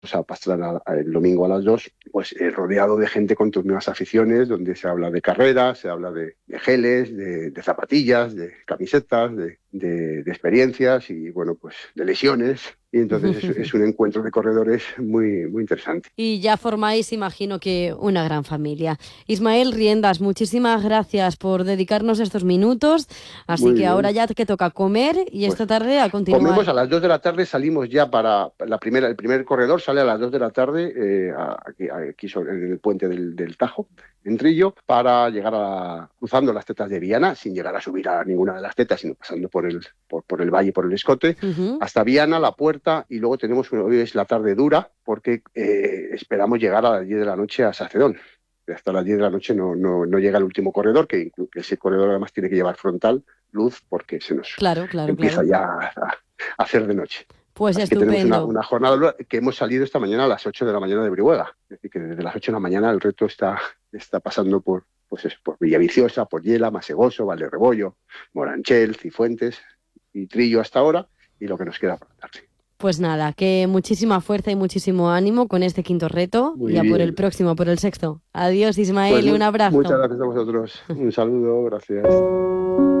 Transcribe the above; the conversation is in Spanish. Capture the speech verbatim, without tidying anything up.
a Pastrana el domingo a las dos, pues eh, rodeado de gente con tus mismas aficiones, donde se habla de carreras, se habla de, de geles, de, de zapatillas, de camisetas, de, de, de experiencias y, bueno, pues de lesiones. Y entonces es, es un encuentro de corredores muy, muy interesante. Y ya formáis, imagino que una gran familia. Ismael Riendas, muchísimas gracias por dedicarnos estos minutos. Así Muy que ahora bien. ya que toca comer y esta Pues tarde a comemos continuar. a las dos de la tarde, salimos ya para la primera, el primer corredor sale a las dos de la tarde eh, aquí, aquí sobre, en el puente del, del Tajo, en Trillo, para llegar a, cruzando las tetas de Viana, sin llegar a subir a ninguna de las tetas, sino pasando por el, por, por el valle, por el escote, Ujú. hasta Viana, la puerta, y luego tenemos, hoy es la tarde dura, porque eh, esperamos llegar a las diez de la noche a Sacedón. Hasta las diez de la noche no, no, no llega el último corredor, que, que ese corredor además tiene que llevar frontal, luz, porque se nos Claro, claro, empieza claro. ya a, a hacer de noche. Pues Así que tenemos una, estupendo. una jornada que hemos salido esta mañana a las ocho de la mañana de Brihuega. Es decir, que desde las ocho de la mañana el reto está, está pasando por, pues eso, por Villaviciosa, por Yela, Masegoso, Valderrebollo, Moranchel, Cifuentes y Trillo hasta ahora, y lo que nos queda por la tarde. Pues nada, que muchísima fuerza y muchísimo ánimo con este quinto reto y Muy a por el bien. próximo, por el sexto. Adiós, Pues Ismael, y mu un muchas abrazo. gracias a vosotros. Un saludo, gracias.